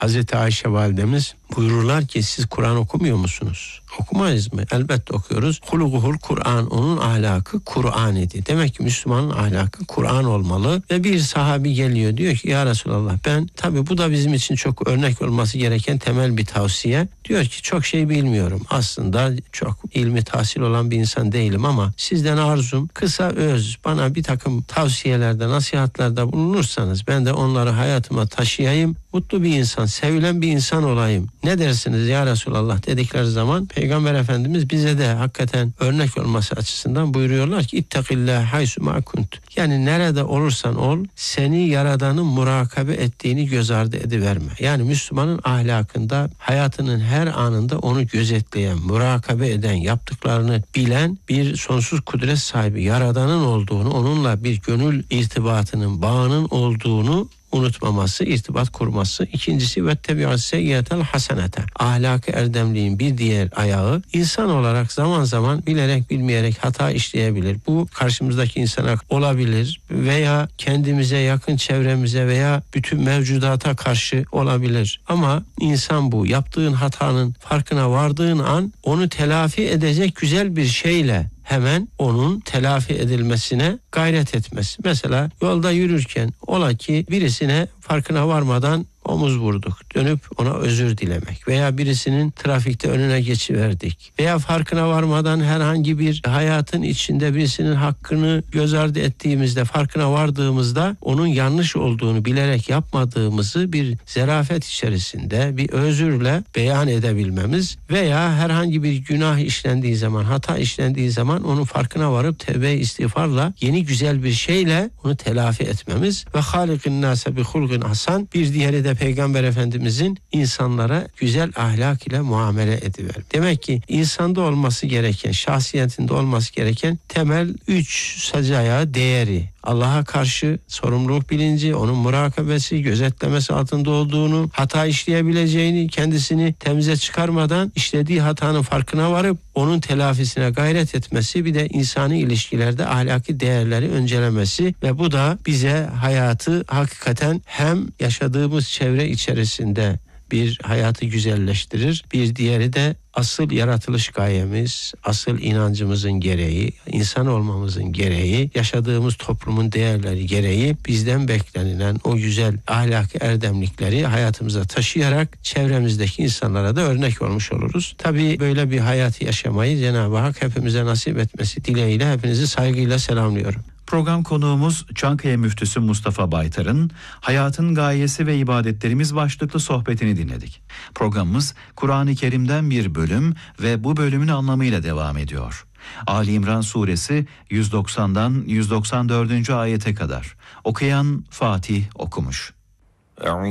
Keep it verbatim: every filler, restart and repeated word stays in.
Hazreti Ayşe validemiz buyururlar ki siz Kur'an okumuyor musunuz? Okumayız mı? Elbette okuyoruz. Huluguhul Kur'an, onun ahlakı Kur'an idi. Demek ki Müslümanın ahlakı Kur'an olmalı. Ve bir sahabi geliyor, diyor ki ya Resulallah, ben tabii bu da bizim için çok örnek olması gereken temel bir tavsiye. Diyor ki çok şey bilmiyorum. Aslında çok ilmi tahsil olan bir insan değilim ama sizden arzum kısa öz bana bir takım tavsiyelerde, nasihatlerde bulunursanız ben de onları hayatıma taşıyayım. Mutlu bir insan, sevilen bir insan olayım. Ne dersiniz ya Resulallah dedikleri zaman Peygamber Efendimiz bize de hakikaten örnek olması açısından buyuruyorlar ki İttakillâhe haysu mâ kunt. Yani nerede olursan ol, seni Yaradan'ın murakabe ettiğini göz ardı ediverme. Yani Müslümanın ahlakında hayatının her anında onu gözetleyen, murakabe eden, yaptıklarını bilen bir sonsuz kudret sahibi Yaradan'ın olduğunu, onunla bir gönül irtibatının, bağının olduğunu unutmaması, irtibat kurması. İkincisi ve tebi'as seyyiyetel hasenete. Ahlak-ı erdemliğin bir diğer ayağı, insan olarak zaman zaman bilerek bilmeyerek hata işleyebilir. Bu karşımızdaki insana olabilir veya kendimize, yakın çevremize veya bütün mevcudata karşı olabilir. Ama insan bu yaptığın hatanın farkına vardığın an onu telafi edecek güzel bir şeyle hemen onun telafi edilmesine gayret etmesi. Mesela yolda yürürken ola ki birisine farkına varmadan omuz vurduk. Dönüp ona özür dilemek veya birisinin trafikte önüne geçiverdik veya farkına varmadan herhangi bir hayatın içinde birisinin hakkını göz ardı ettiğimizde, farkına vardığımızda onun yanlış olduğunu bilerek yapmadığımızı bir zarafet içerisinde bir özürle beyan edebilmemiz veya herhangi bir günah işlendiği zaman, hata işlendiği zaman onun farkına varıp tevbe istiğfarla yeni güzel bir şeyle onu telafi etmemiz ve halikin nase bi hulgin hasan. Bir diğeri de Peygamber Efendimizin insanlara güzel ahlak ile muamele ediver. Demek ki insanda olması gereken, şahsiyetinde olması gereken temel üç sacaya değeri, Allah'a karşı sorumluluk bilinci, onun murakabesi, gözetlemesi altında olduğunu, hata işleyebileceğini, kendisini temize çıkarmadan işlediği hatanın farkına varıp onun telafisine gayret etmesi, bir de insani ilişkilerde ahlaki değerleri öncelemesi ve bu da bize hayatı hakikaten hem yaşadığımız çevre içerisinde bir hayatı güzelleştirir. Bir diğeri de asıl yaratılış gayemiz, asıl inancımızın gereği, insan olmamızın gereği, yaşadığımız toplumun değerleri gereği bizden beklenilen o güzel ahlaki erdemlikleri hayatımıza taşıyarak çevremizdeki insanlara da örnek olmuş oluruz. Tabii böyle bir hayatı yaşamayı Cenab-ı Hak hepimize nasip etmesi dileğiyle hepinizi saygıyla selamlıyorum. Program konuğumuz Çankaya Müftüsü Mustafa Baytar'ın Hayatın Gayesi ve İbadetlerimiz başlıklı sohbetini dinledik. Programımız Kur'an-ı Kerim'den bir bölüm ve bu bölümün anlamıyla devam ediyor. Ali İmran Suresi yüz doksandan yüz doksan dördüncü ayete kadar. Okuyan Fatih okumuş.